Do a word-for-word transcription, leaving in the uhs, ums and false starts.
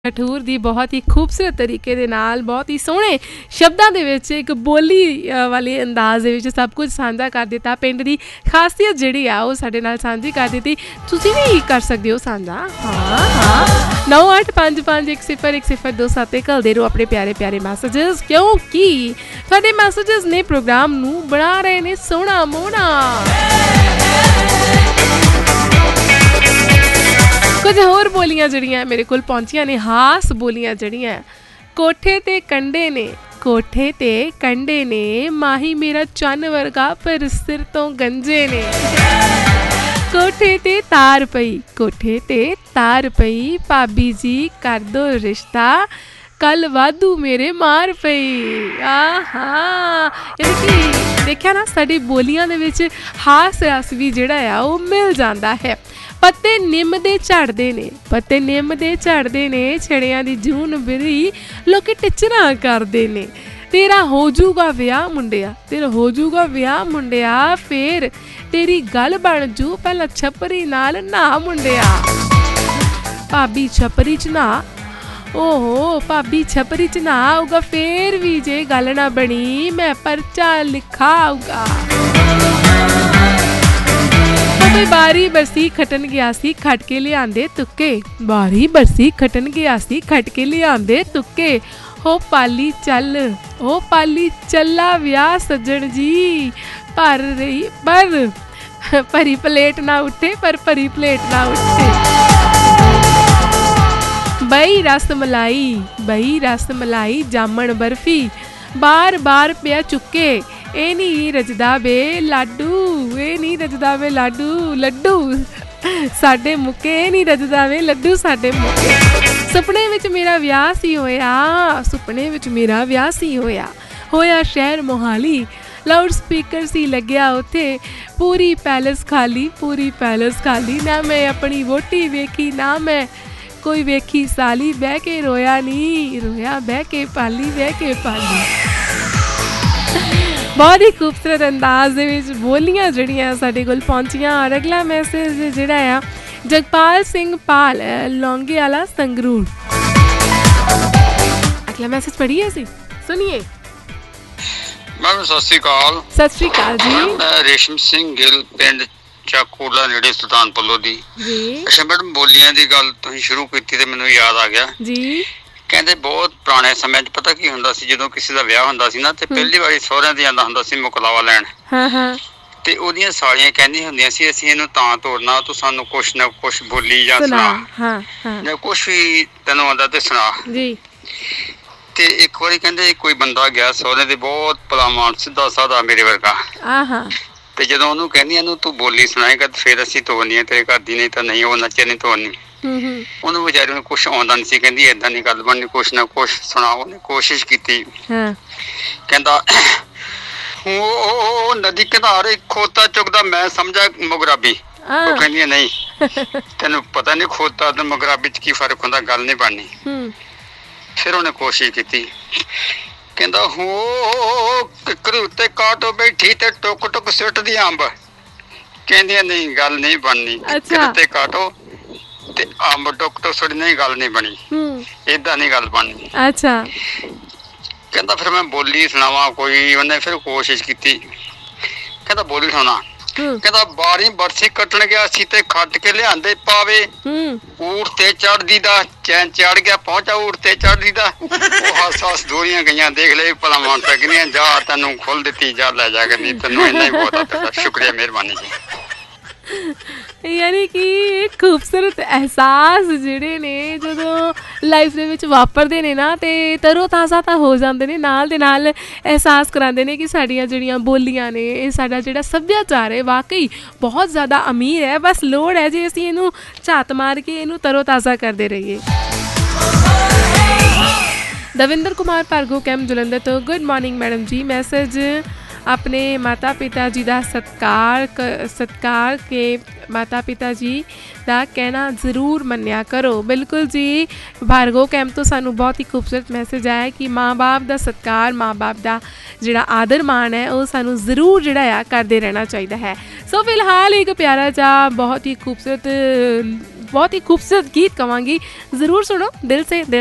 ਠੂਰ ਦੀ ਬਹੁਤ ਹੀ ਖੂਬਸੂਰਤ ਤਰੀਕੇ ਦੇ ਨਾਲ ਬਹੁਤ ਹੀ ਸੋਹਣੇ ਸ਼ਬਦਾਂ ਦੇ ਵਿੱਚ ਇੱਕ ਬੋਲੀ ਵਾਲੇ ਅੰਦਾਜ਼ ਦੇ ਵਿੱਚ ਸਭ ਕੁਝ ਸਾਂਝਾ ਕਰ ਦਿੱਤਾ। ਪਿੰਡ ਦੀ ਖਾਸੀਅਤ ਜਿਹੜੀ ਆ ਉਹ ਸਾਡੇ ਨਾਲ ਸਾਂਝੀ ਕਰ ਦਿੱਤੀ। ਤੁਸੀਂ ਵੀ ਕਰ ਸਕਦੇ ਹੋ ਸਾਂਝਾ। ਹਾਂ ਹਾਂ ਨੌ ਅੱਠ ਪੰਜ ਪੰਜ ਇੱਕ ਸਿਫਰ ਇੱਕ ਸਿਫਰ ਦੋ ਸੱਤ ਤੇ ਘੱਲਦੇ ਰਹੋ ਆਪਣੇ ਪਿਆਰੇ ਪਿਆਰੇ ਮੈਸੇजेस, ਕਿਉਂਕਿ ਤੁਹਾਡੇ ਮੈਸੇजेस ਨੇ ਪ੍ਰੋਗਰਾਮ ਨੂੰ ਬਣਾ ਰਹੇ ਨੇ ਸੋਹਣਾ ਮੋਹਣਾ। ਕੁਝ ਹੋਰ ਬੋਲੀਆਂ ਜਿਹੜੀਆਂ ਮੇਰੇ ਕੋਲ ਪਹੁੰਚੀਆਂ ਨੇ, ਹਾਸ ਬੋਲੀਆਂ ਜਿਹੜੀਆਂ। ਕੋਠੇ ਤੇ ਕੰਡੇ ਨੇ, ਕੋਠੇ ਤੇ ਕੰਡੇ ਨੇ, ਮਾਹੀ ਮੇਰਾ ਚੰਨ ਵਰਗਾ ਪਰ ਸਿਰ ਤੋਂ ਗੰਜੇ ਨੇ। ਕੋਠੇ ਤੇ ਤਾਰ ਪਈ, ਕੋਠੇ ਤੇ ਤਾਰ ਪਈ, ਭਾਬੀ ਜੀ ਕਰ ਦੋ ਰਿਸ਼ਤਾ, ਕੱਲ ਵਾਧੂ ਮੇਰੇ ਮਾਰ ਪਈ। ਆਹਾ ਯਾਨੀ ਕਿ ਦੇਖਿਆ ਨਾ, ਸਾਡੀ ਬੋਲੀਆਂ ਦੇ ਵਿੱਚ ਹਾਸ ਰਸ ਵੀ ਜਿਹੜਾ ਆ ਉਹ ਮਿਲ ਜਾਂਦਾ ਹੈ। ਪੱਤੇ ਨਿੰਮ ਦੇ ਝੜਦੇ ਨੇ, ਪੱਤੇ ਨਿੰਮ ਦੇ ਝੜਦੇ ਨੇ, ਛੜਿਆਂ ਦੀ ਜੂਨ ਬਿਰੀ ਲੋਕੀ ਟਿਚਰਾਂ ਕਰਦੇ ਨੇ। ਤੇਰਾ ਹੋ ਜੂਗਾ ਵਿਆਹ ਮੁੰਡਿਆ, ਤੇਰਾ ਹੋ ਜੂਗਾ ਵਿਆਹ ਮੁੰਡਿਆ, ਫੇਰ ਤੇਰੀ ਗੱਲ ਬਣ ਜੂ, ਪਹਿਲਾਂ ਛਪਰੀ ਨਾਲ ਨਾ ਮੁੰਡਿਆ। ਭਾਬੀ ਛਪਰੀ 'ਚ ਨਾ, ਓਹੋ ਭਾਬੀ ਛਪਰੀ 'ਚ ਨਾ ਆਊਗਾ, ਫੇਰ ਵੀ ਜੇ ਗੱਲ ਨਾ ਬਣੀ ਮੈਂ ਪਰਚਾ ਲਿਖਾਊਗਾ। ਕੋਈ ਬਾਰੀ ਬਰਸੀ ਖਟਣ ਗਿਆ ਸੀ, ਖਟ ਕੇ ਲਿਆਂਦੇ ਤੁੱਕੇ, ਬਾਰੀ ਬਰਸੀ ਖਟਣ ਗਿਆ ਸੀ, ਖਟ ਕੇ ਲਿਆਂਦੇ ਤੁੱਕੇ। ਹੋ ਪਾਲੀ ਚੱਲ, ਹੋ ਪਾਲੀ ਚੱਲਾ ਵਿਆਹ ਸੱਜਣ ਜੀ, ਭਰ ਰਹੀ ਪਰ ਭਰੀ ਪਲੇਟ ਨਾ ਉੱਠੇ, ਪਰ ਭਰੀ ਪਲੇਟ ਨਾ ਉੱਠੇ। ਬਈ ਰਸ ਮਲਾਈ, ਬਈ ਰਸ ਮਲਾਈ, ਜਾਮਣ ਬਰਫੀ, ਬਾਰ ਬਾਰ ਪਿਆ ਚੁੱਕੇ, ਇਹ ਨਹੀਂ ਰਜਦਾ ਵੇ ਲਾਡੂ, ਇਹ ਨਹੀਂ ਰਜਦਾ ਵੇ ਲਾਡੂ, ਲੱਡੂ ਸਾਡੇ ਮੁੱਕੇ, ਇਹ ਨਹੀਂ ਰਜਦਾ ਵੇ ਲੱਡੂ ਸਾਡੇ ਮੁੱਕੇ। ਸੁਪਨੇ ਵਿੱਚ ਮੇਰਾ ਵਿਆਹ ਸੀ ਹੋਇਆ, ਸੁਪਨੇ ਵਿੱਚ ਮੇਰਾ ਵਿਆਹ ਸੀ ਹੋਇਆ, ਹੋਇਆ ਸ਼ਹਿਰ ਮੋਹਾਲੀ, ਲਾਊਡ ਸਪੀਕਰ ਸੀ ਲੱਗਿਆ ਉੱਥੇ, ਪੂਰੀ ਪੈਲਸ ਖਾਲੀ, ਪੂਰੀ ਪੈਲਸ ਖਾਲੀ, ਨਾ ਮੈਂ ਆਪਣੀ ਵੋਟੀ ਵੇਖੀ, ਨਾ ਮੈਂ ਕੋਈ ਵੇਖੀ ਸਾਲੀ, ਬਹਿ ਕੇ ਰੋਇਆ ਨਹੀਂ, ਰੋਇਆ ਬਹਿ ਕੇ ਪਾਲੀ, ਬਹਿ ਕੇ ਪਾਲੀ। ਬਹੁਤ ਹੀ ਖੂਬਸੂਰਤ ਅੰਦਾਜ਼ ਦੇ ਵਿੱਚ ਬੋਲੀਆਂ ਜਿਹੜੀਆਂ ਸਾਡੇ ਕੋਲ ਪਹੁੰਚੀਆਂ। ਔਰ ਅਗਲਾ ਮੈਸੇਜ ਜਿਹੜਾ ਆ ਜਗਪਾਲ ਸਿੰਘ ਪਾਲ ਲੌਂਗੇ ਵਾਲਾ ਸੰਗਰੂਰ, ਅਗਲਾ ਮੈਸੇਜ ਪੜ੍ਹੀਏ ਅਸੀਂ, ਸੁਣੀਏ। ਮੈਮ ਸਤਿ ਸ਼੍ਰੀ ਅਕਾਲ। ਸਤਿ ਸ਼੍ਰੀ ਅਕਾਲ ਜੀ। ਮੈਂ ਰੇਸ਼ਮ ਸਿੰਘ ਗਿੱਲ, ਪਿੰਡ ਚਾਕੂਲਾ ਨੇੜੇ ਸੁਲਤਾਨਪੁਰ ਦੀ ਜੀ। ਅੱਛਾ ਮੈਡਮ, ਬੋਲੀਆਂ ਦੀ ਗੱਲ ਤੁਸੀਂ ਸ਼ੁਰੂ ਕੀਤੀ ਤੇ ਮੈਨੂੰ ਯਾਦ ਆ ਗਿਆ ਜੀ। ਕਹਿੰਦੇ ਬਹੁਤ ਪੁਰਾਣੇ ਸਮੇਂ 'ਚ ਪਤਾ ਕੀ ਹੁੰਦਾ ਸੀ, ਜਦੋਂ ਕਿਸੇ ਦਾ ਵਿਆਹ ਹੁੰਦਾ ਸੀ ਨਾ ਤੇ ਪਹਿਲੀ ਵਾਰੀ ਸਹੁਰਿਆਂ ਤੇ ਜਾਂਦਾ ਹੁੰਦਾ ਸੀ ਮੁਕਲਾਵਾ ਲੈਣ, ਹਾਂ ਹਾਂ, ਤੇ ਉਹਦੀਆਂ ਸਾਲੀਆਂ ਕਹਿੰਦੀਆਂ ਹੁੰਦੀਆਂ ਸੀ ਅਸੀਂ ਇਹਨੂੰ ਤਾਂ ਤੋੜਨਾ, ਤੂੰ ਸਾਨੂੰ ਕੁਛ ਨਾ ਕੁਛ ਬੋਲੀ ਜਾਂ ਸੁਣਾ, ਹਾਂ ਹਾਂ, ਜਾਂ ਕੁਛ ਵੀ ਤੈਨੂੰ ਆਉਂਦਾ ਤੇ ਸੁਣਾ ਜੀ। ਤੇ ਇੱਕ ਵਾਰੀ ਕਹਿੰਦੇ ਕੋਈ ਬੰਦਾ ਗਿਆ ਸਹੁਰੇ ਦੇ, ਬਹੁਤ ਭਲਾਮਾਨ ਸਿੱਧਾ ਸਾਦਾ ਮੇਰੇ ਵਰਗਾ, ਆਹਾ, ਤੇ ਜਦੋਂ ਉਹਨੂੰ ਕਹਿੰਦੀਆਂ ਨੂੰ ਤੂੰ ਬੋਲੀ ਸੁਣਾਏਗਾ ਤੇ ਫਿਰ ਅਸੀਂ ਤੋੜਨੀ ਹੈ ਤੇਰੇ ਘਰ ਦੀ, ਨਹੀਂ ਤਾਂ ਨਹੀਂ, ਉਹ ਨੱਚੇ ਨਹੀਂ ਤੋੜਨੀ। ਉਹਨੂੰ ਵਿਚਾਰੀ ਨੂੰ ਕੁਛ ਆਉਂਦਾ ਨਹੀਂ ਸੀ, ਕਹਿੰਦੀ ਏਦਾਂ ਨੀ ਗੱਲ ਬਣਨੀ, ਕੁਛ ਨਾ ਕੁਛ ਸੁਣਾ। ਉਹਨੇ ਕੋਸ਼ਿਸ਼ ਕੀਤੀ, ਕਹਿੰਦਾ ਉਹ ਨਦੀ ਕਿਨਾਰੇ ਖੋਤਾ ਚੁੱਕਦਾ, ਮੈਂ ਸਮਝਾ ਮੁਗਰਾਬੀ। ਉਹ ਕਹਿੰਦੀ ਨਹੀਂ, ਤੈਨੂੰ ਪਤਾ ਨੀ ਖੋਤਾ ਤੇ ਮੁਗਰਾਬੀ 'ਚ ਕੀ ਫਰਕ ਹੁੰਦਾ, ਗੱਲ ਨੀ ਬਣਨੀ। ਫਿਰ ਉਹਨੇ ਕੋਸ਼ਿਸ਼ ਕੀਤੀ, ਕਹਿੰਦਾ ਹੋ ਕਿੱਕਰੀ ਉੱਤੇ ਕਾਟੋ ਬੈਠੀ ਤੇ ਟੁੱਕ ਟੁੱਕ ਸਿੱਟਦੀ ਅੰਬ, ਕਹਿੰਦੀਆਂ ਨਹੀਂ ਗੱਲ ਨਹੀਂ ਬਣਨੀ, ਕਿੱਕਰੀ ਉੱਤੇ ਕਾਟੋ ਤੇ ਅੰਬ ਟੁੱਕ ਟੁੱਕ ਸੁੱਟ, ਨਹੀਂ ਗੱਲ ਨਹੀਂ ਬਣੀ, ਏਦਾਂ ਨੀ ਗੱਲ ਬਣਨੀ। ਅੱਛਾ, ਕਹਿੰਦਾ ਫਿਰ ਮੈਂ ਬੋਲੀ ਸੁਣਾਵਾਂ ਕੋਈ। ਉਹਨੇ ਫਿਰ ਕੋਸ਼ਿਸ਼ ਕੀਤੀ, ਕਹਿੰਦਾ ਬੋਲੀ ਸੁਣਾ। ਕਹਿੰਦਾ ਬਾਰੀ ਬਰਸੀ ਕੱਟਣ ਗਿਆ ਸੀ ਤੇ ਖੱਟ ਕੇ ਲਿਆਂਦੇ ਪਾਵੇ, ਊਠ ਤੇ ਚੜ੍ਹਦੀ ਦਾ ਚੈਨ ਚੜ ਗਿਆ ਪਹੁੰਚਾ, ਊਠ ਤੇ ਚੜ੍ਹਦੀ ਦਾ। ਉਹ ਹੱਸ ਹੱਸ ਦੂਰੀਆਂ ਗਈਆਂ, ਦੇਖ ਲੈ ਭਲਾ ਮਾਣ ਸਕਦੀਆਂ, ਜਾ ਤੈਨੂੰ ਖੁੱਲ ਦਿੱਤੀ, ਜਾ ਲੈ ਜਾ ਕੇ, ਨਹੀਂ ਤੈਨੂੰ ਇੰਨਾ ਹੀ ਬਹੁਤ ਆ ਤੇਰਾ, ਸ਼ੁਕਰੀਆ ਮਿਹਰਬਾਨੀ ਜੀ। ਯਾਨੀ ਕਿ ਖੂਬਸੂਰਤ ਅਹਿਸਾਸ ਜਿਹੜੇ ਨੇ ਜਦੋਂ ਲਾਈਫ ਦੇ ਵਿੱਚ ਵਾਪਰਦੇ ਨੇ ਨਾ, ਤੇ ਤਰੋ ਤਾਜ਼ਾ ਤਾਂ ਹੋ ਜਾਂਦੇ ਨੇ, ਨਾਲ ਦੇ ਨਾਲ ਅਹਿਸਾਸ ਕਰਾਉਂਦੇ ਨੇ ਕਿ ਸਾਡੀਆਂ ਜਿਹੜੀਆਂ ਬੋਲੀਆਂ ਨੇ, ਇਹ ਸਾਡਾ ਜਿਹੜਾ ਸੱਭਿਆਚਾਰ ਹੈ ਵਾਕਈ ਬਹੁਤ ਜ਼ਿਆਦਾ ਅਮੀਰ ਹੈ। ਬਸ ਲੋੜ ਹੈ ਜੇ ਅਸੀਂ ਇਹਨੂੰ ਝਾਤ ਮਾਰ ਕੇ ਇਹਨੂੰ ਤਰੋ ਤਾਜ਼ਾ ਕਰਦੇ ਰਹੀਏ। ਦਵਿੰਦਰ ਕੁਮਾਰ ਭਾਰਗੋ ਕੈਂਪ ਜਲੰਧਰ ਤੋਂ, ਗੁੱਡ ਮਾਰਨਿੰਗ ਮੈਡਮ ਜੀ। ਮੈਸੇਜ अपने माता पिता जी का सत्कार सत्कार के माता पिता जी का कहना ज़रूर मन्निया करो। बिल्कुल जी, भार्गव कैंप तो सानू बहुत ही खूबसूरत मैसेज आया कि माँ बाप का सत्कार, माँ बाप का जिहड़ा आदर मान है वो सानू ज़रूर जिहड़ा आ करते रहना चाहिए है। सो फिलहाल एक प्यारा जा बहुत ही खूबसूरत बहुत ही खूबसूरत गीत कहांगी, ज़रूर सुनो दिल से दिल